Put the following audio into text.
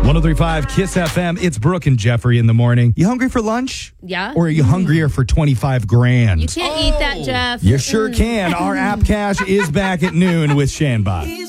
103.5 Kiss FM. It's Brooke and Jeffrey in the morning. You hungry for lunch? Yeah. Or are you hungrier for 25 grand? You can't eat that, Jeff. You sure can. Our app cash is back at noon with Shanbot.